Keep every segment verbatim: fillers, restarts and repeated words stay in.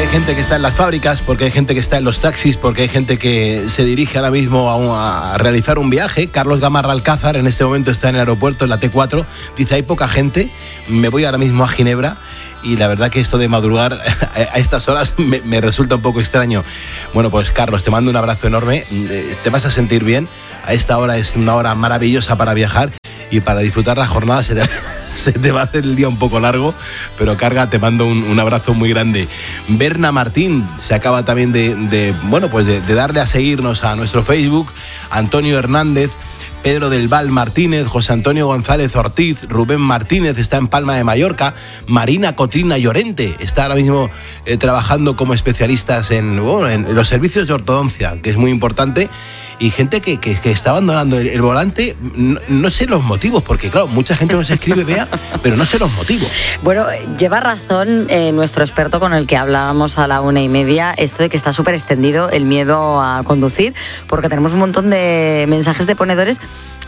hay gente que está en las fábricas, porque hay gente que está en los taxis, porque hay gente que se dirige ahora mismo a, un, a realizar un viaje. Carlos Gamarra Alcázar en este momento está en el aeropuerto, en la T cuatro. Dice, hay poca gente, me voy ahora mismo a Ginebra. Y la verdad que esto de madrugar a estas horas me, me resulta un poco extraño. Bueno, pues Carlos, te mando un abrazo enorme. Te vas a sentir bien. A esta hora es una hora maravillosa para viajar y para disfrutar la jornada. Se te, se te va a hacer el día un poco largo, pero Carga, te mando un, un abrazo muy grande. Berna Martín se acaba también de, de bueno, pues de, de darle a seguirnos a nuestro Facebook. Antonio Hernández, Pedro del Val Martínez, José Antonio González Ortiz, Rubén Martínez está en Palma de Mallorca, Marina Cotrina Llorente está ahora mismo eh, trabajando como especialistas en, bueno, en los servicios de ortodoncia, que es muy importante, y gente que, que, que está abandonando el, el volante. No, no sé los motivos, porque claro, mucha gente nos escribe, Bea, pero no sé los motivos. Bueno, lleva razón eh, nuestro experto con el que hablábamos a la una y media, esto de que está súper extendido el miedo a conducir, porque tenemos un montón de mensajes de ponedores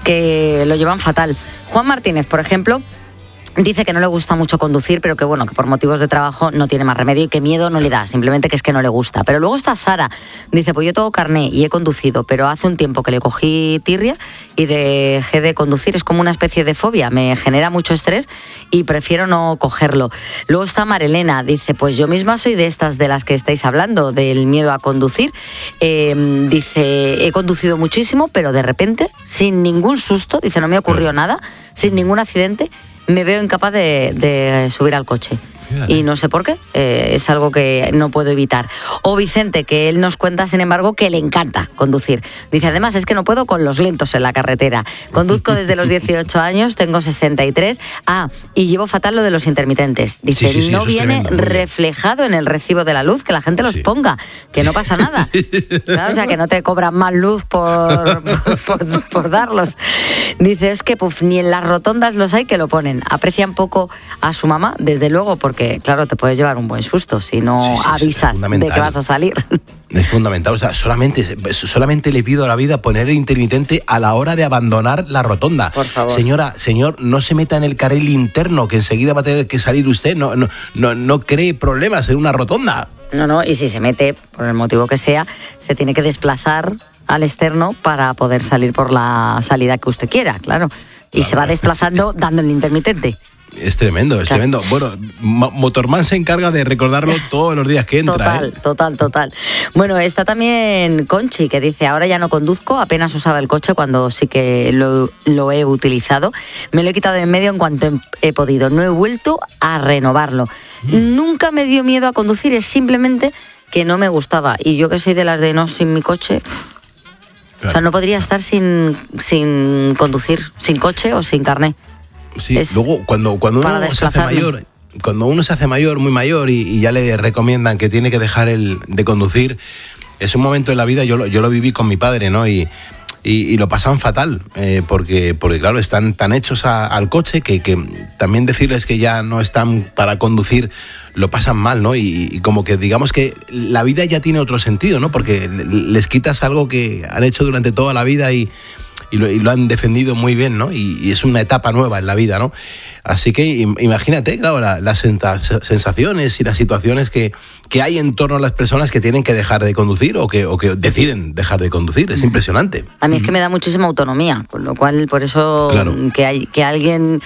que lo llevan fatal. Juan Martínez, por ejemplo, dice que no le gusta mucho conducir, pero que bueno, que por motivos de trabajo no tiene más remedio y que miedo no le da, simplemente que es que no le gusta. Pero luego está Sara, dice, pues yo tengo carné y he conducido, pero hace un tiempo que le cogí tirria y dejé de conducir, es como una especie de fobia, me genera mucho estrés y prefiero no cogerlo. Luego está Marilena, dice, pues yo misma soy de estas de las que estáis hablando, del miedo a conducir. Eh, dice, he conducido muchísimo, pero de repente, sin ningún susto, dice, no me ocurrió nada, sin ningún accidente, me veo incapaz de, de subir al coche. Fíjate. Y no sé por qué, eh, es algo que no puedo evitar. O Vicente, que él nos cuenta, sin embargo, que le encanta conducir. Dice, además, es que no puedo con los lentos en la carretera. Conduzco desde los dieciocho años, tengo sesenta y tres. Ah, y llevo fatal lo de los intermitentes. Dice, sí, sí, sí, no viene reflejado en el recibo de la luz, que la gente los sí. ponga, que no pasa nada. Claro, o sea, que no te cobran más luz por, por, por, por darlos. Dice, es que puf, ni en las rotondas los hay que lo ponen. Aprecian poco a su mamá, desde luego, porque que claro, te puedes llevar un buen susto si no sí, sí, avisas de que vas a salir. Es fundamental, o sea, solamente, solamente le pido a la vida poner el intermitente a la hora de abandonar la rotonda. Por favor. Señora, señor, no se meta en el carril interno, que enseguida va a tener que salir usted, no, no, no, no cree problemas en una rotonda. No, no, y si se mete, por el motivo que sea, se tiene que desplazar al externo para poder salir por la salida que usted quiera, claro. Y claro, se va desplazando dando el intermitente. Es tremendo, es claro. tremendo. Bueno, Motorman se encarga de recordarlo todos los días que entra. Total, ¿eh? total, total. Bueno, está también Conchi, que dice, ahora ya no conduzco, apenas usaba el coche cuando sí que lo, lo he utilizado. Me lo he quitado en medio en cuanto he podido. No he vuelto a renovarlo. Mm. Nunca me dio miedo a conducir, es simplemente que no me gustaba. Y yo que soy de las de no sin mi coche... Claro. O sea, no podría estar sin, sin conducir, sin coche o sin carné. Sí, es luego cuando, cuando uno se hace mayor, cuando uno se hace mayor, muy mayor, y, y ya le recomiendan que tiene que dejar el de conducir, es un momento en la vida, yo lo, yo lo viví con mi padre, ¿no? Y, y, y lo pasan fatal, eh, porque, porque claro, están tan hechos a, al coche que, que también decirles que ya no están para conducir, lo pasan mal, ¿no? Y, y como que digamos que la vida ya tiene otro sentido, ¿no? Porque les quitas algo que han hecho durante toda la vida y... Y lo, y lo han defendido muy bien, ¿no? Y, y es una etapa nueva en la vida, ¿no? Así que imagínate, claro, la, las sensaciones y las situaciones que, que hay en torno a las personas que tienen que dejar de conducir o que, o que deciden dejar de conducir. Es impresionante. A mí es que me da muchísima autonomía, con lo cual, por eso claro. que, hay, que alguien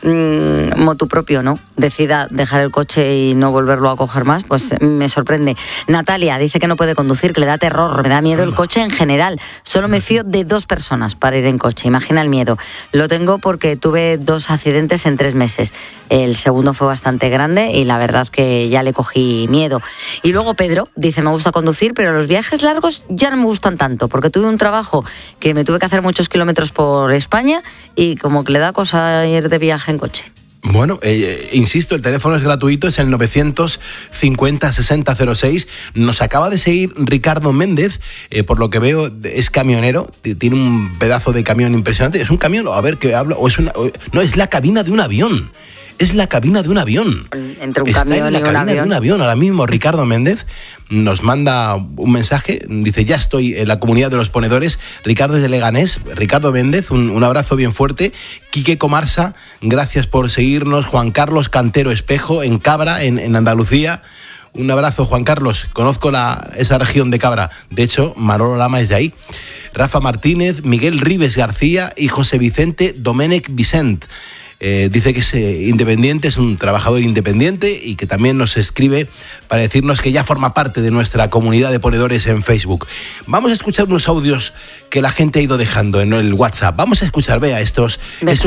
mmm, motu propio, ¿no? Decida dejar el coche y no volverlo a coger más, pues me sorprende. Natalia dice que no puede conducir, que le da terror, me da miedo el coche en general. Solo me fío de dos personas para ir en coche. Imagina el miedo. Lo tengo porque tuve dos accidentes en tres meses. El segundo fue bastante grande y la verdad que ya le cogí miedo. Y luego Pedro dice, me gusta conducir, pero los viajes largos ya no me gustan tanto, porque tuve un trabajo que me tuve que hacer muchos kilómetros por España y como que le da cosa ir de viaje en coche. Bueno, eh, insisto, el teléfono es gratuito, es el novecientos cincuenta sesenta cero seis. Nos acaba de seguir Ricardo Méndez, eh, por lo que veo es camionero, tiene un pedazo de camión impresionante. ¿Es un camión? A ver, ¿qué hablo? O es una, o, no, es la cabina de un avión. Es la cabina de un avión. Entre un Está camión en la y cabina un avión. de un avión. Ahora mismo Ricardo Méndez nos manda un mensaje, dice, ya estoy en la comunidad de los ponedores. Ricardo es de Leganés. Ricardo Méndez, un, un abrazo bien fuerte. Quique Comarsa, gracias por seguirnos. Juan Carlos Cantero Espejo, en Cabra, en, en Andalucía. Un abrazo, Juan Carlos. Conozco la, esa región de Cabra. De hecho, Manolo Lama es de ahí. Rafa Martínez, Miguel Ribes García y José Vicente Domènech Vicent. Eh, dice que es eh, independiente, es un trabajador independiente y que también nos escribe para decirnos que ya forma parte de nuestra comunidad de ponedores en Facebook. Vamos a escuchar unos audios que la gente ha ido dejando en el WhatsApp. Vamos a escuchar, vea, estos, estos